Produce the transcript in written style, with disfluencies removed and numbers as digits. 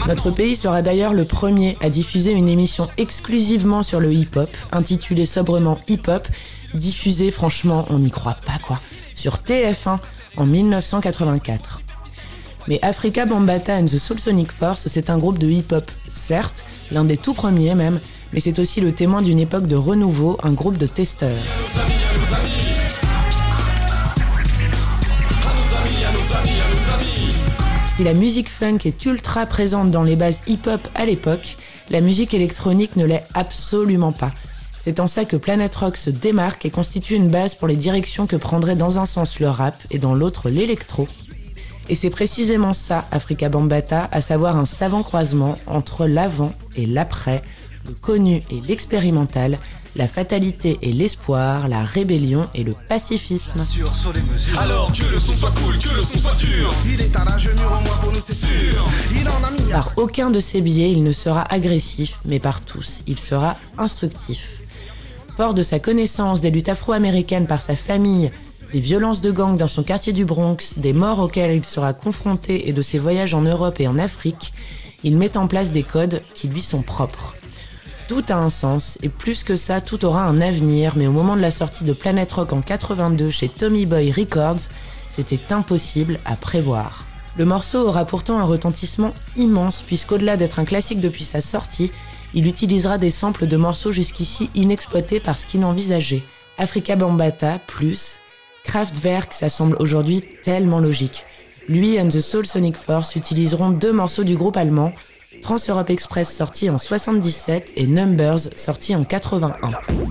Notre pays sera d'ailleurs le premier à diffuser une émission exclusivement sur le hip-hop, intitulée sobrement Hip-Hop, diffusée, franchement, on n'y croit pas quoi, sur TF1 en 1984. Mais Afrika Bambaataa and the Soulsonic Force, c'est un groupe de hip-hop, certes, l'un des tout premiers même, mais c'est aussi le témoin d'une époque de renouveau, un groupe de testeurs. Si la musique funk est ultra présente dans les bases hip-hop à l'époque, la musique électronique ne l'est absolument pas. C'est en ça que Planet Rock se démarque et constitue une base pour les directions que prendrait dans un sens le rap et dans l'autre l'électro. Et c'est précisément ça, Afrika Bambaataa, à savoir un savant croisement entre l'avant et l'après, le connu et l'expérimental, la fatalité et l'espoir, la rébellion et le pacifisme. Alors que le son soit cool, que le son soit dur. Il est un âge mûr au moins pour nous, c'est sûr. Il en a mis. Par aucun de ses biais, il ne sera agressif, mais par tous, il sera instructif. Fort de sa connaissance des luttes afro-américaines par sa famille, des violences de gang dans son quartier du Bronx, des morts auxquelles il sera confronté et de ses voyages en Europe et en Afrique, il met en place des codes qui lui sont propres. Tout a un sens, et plus que ça, tout aura un avenir, mais au moment de la sortie de Planet Rock en 82 chez Tommy Boy Records, c'était impossible à prévoir. Le morceau aura pourtant un retentissement immense, puisqu'au-delà d'être un classique depuis sa sortie, il utilisera des samples de morceaux jusqu'ici inexploités par Skin Envisagé. Afrika Bambaataa plus Kraftwerk, ça semble aujourd'hui tellement logique. Lui and the Soulsonic Force utiliseront 2 morceaux du groupe allemand, Trans Europe Express sorti en 77 et Numbers sorti en 81.